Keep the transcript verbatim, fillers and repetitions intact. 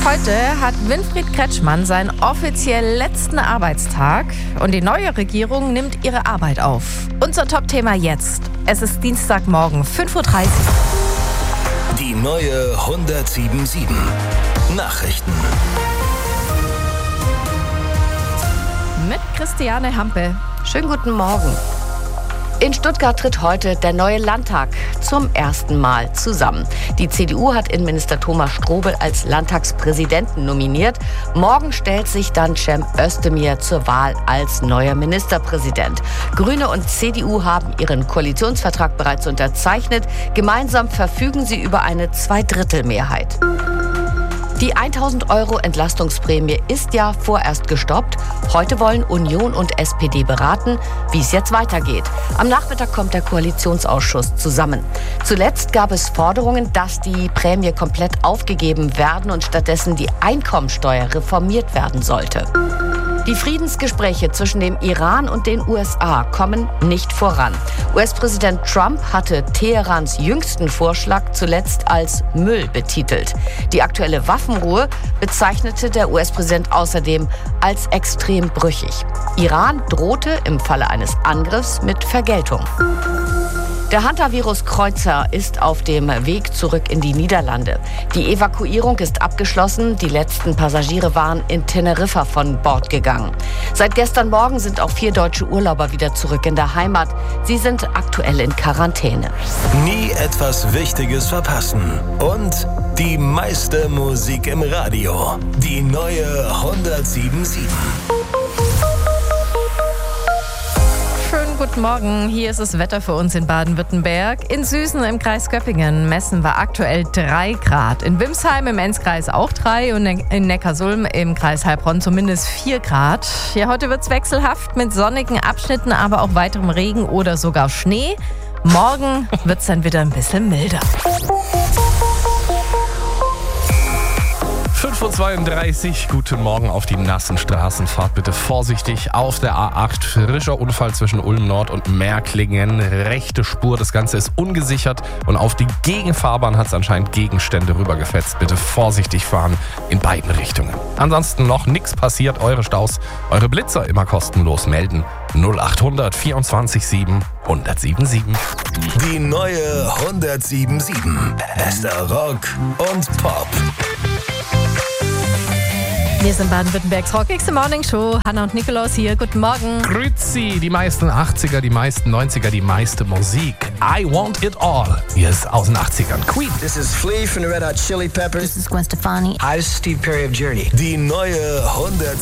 Heute hat Winfried Kretschmann seinen offiziell letzten Arbeitstag und die neue Regierung nimmt ihre Arbeit auf. Unser Top-Thema jetzt. Es ist Dienstagmorgen, fünf Uhr dreißig. Die neue hundertsiebensundsieben. Nachrichten. Mit Christiane Hampe. Schönen guten Morgen. In Stuttgart tritt heute der neue Landtag zum ersten Mal zusammen. Die C D U hat Innenminister Thomas Strobel als Landtagspräsidenten nominiert. Morgen stellt sich dann Cem Özdemir zur Wahl als neuer Ministerpräsident. Grüne und C D U haben ihren Koalitionsvertrag bereits unterzeichnet. Gemeinsam verfügen sie über eine Zweidrittelmehrheit. Die tausend Euro Entlastungsprämie ist ja vorerst gestoppt. Heute wollen Union und S P D beraten, wie es jetzt weitergeht. Am Nachmittag kommt der Koalitionsausschuss zusammen. Zuletzt gab es Forderungen, dass die Prämie komplett aufgegeben werden und stattdessen die Einkommensteuer reformiert werden sollte. Die Friedensgespräche zwischen dem Iran und den U S A kommen nicht voran. U S-Präsident Trump hatte Teherans jüngsten Vorschlag zuletzt als Müll betitelt. Die aktuelle Waffenruhe bezeichnete der U S-Präsident außerdem als extrem brüchig. Iran drohte im Falle eines Angriffs mit Vergeltung. Der Hantavirus-Kreuzer ist auf dem Weg zurück in die Niederlande. Die Evakuierung ist abgeschlossen. Die letzten Passagiere waren in Teneriffa von Bord gegangen. Seit gestern Morgen sind auch vier deutsche Urlauber wieder zurück in der Heimat. Sie sind aktuell in Quarantäne. Nie etwas Wichtiges verpassen. Und die meiste Musik im Radio. Die neue hundertsiebensundsieben. Schönen guten Morgen. Hier ist das Wetter für uns in Baden-Württemberg. In Süßen im Kreis Göppingen messen wir aktuell drei Grad. In Wimsheim im Enzkreis auch drei und in Neckarsulm im Kreis Heilbronn zumindest vier Grad. Ja, heute wird es wechselhaft mit sonnigen Abschnitten, aber auch weiterem Regen oder sogar Schnee. Morgen wird es dann wieder ein bisschen milder. fünf Uhr zweiunddreißig, guten Morgen auf die nassen Straßen. Fahrt bitte vorsichtig auf der A acht. Frischer Unfall zwischen Ulm Nord und Märklingen. Rechte Spur, das Ganze ist ungesichert. Und auf die Gegenfahrbahn hat es anscheinend Gegenstände rübergefetzt. Bitte vorsichtig fahren in beiden Richtungen. Ansonsten noch nichts passiert. Eure Staus, eure Blitzer immer kostenlos melden. null achthundert vierundzwanzig sieben hundertsiebenundsieben. Die neue hundertsiebensundsieben. Bester Rock und Pop. Wir sind Baden-Württembergs rockigste Morning Show. Hanna und Nikolaus hier. Guten Morgen. Grüezi, die meisten achtziger, die meisten neunziger, die meiste Musik. I Want It All. Hier ist aus den achtzigern. Queen. This is Flea from the Red Hot Chili Peppers. This is Gwen Stefani. Hi, this is Steve Perry of Journey. Die neue hundertsiebensundsieben.